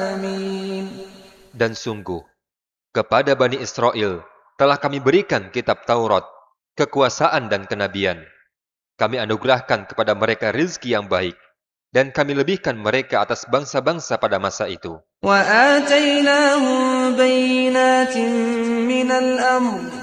Dan sungguh, kepada Bani Israel telah kami berikan kitab Taurat, kekuasaan dan kenabian. Kami anugerahkan kepada mereka rizki yang baik, dan kami lebihkan mereka atas bangsa-bangsa pada masa itu. وآتيناهم بينات من الأمر